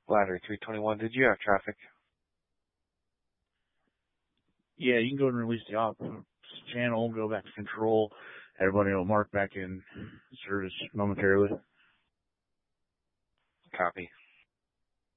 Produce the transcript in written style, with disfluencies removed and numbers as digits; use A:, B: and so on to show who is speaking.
A: Ladder 321, did you have traffic?
B: Yeah, you can go and release the op channel, go back to control. Everybody will mark back in service momentarily.
A: Copy.